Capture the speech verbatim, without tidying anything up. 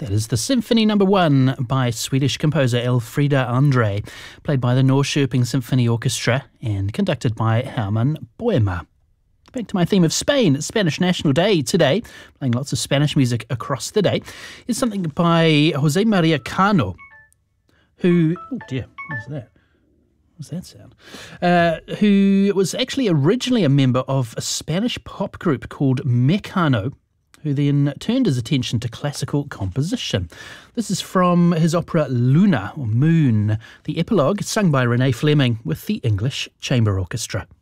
That is the Symphony Number One by Swedish composer Elfrida Andre, played by the Norrköping Symphony Orchestra and conducted by Herman Boehmer. Back to my theme of Spain. It's Spanish National Day today, playing lots of Spanish music across the day. It's something by Jose Maria Cano, who, oh dear, what was that? What's that sound? Uh, who was actually originally a member of a Spanish pop group called Mecano, who then turned his attention to classical composition. This is from his opera Luna, or Moon. The epilogue, sung by Renee Fleming with the English Chamber Orchestra.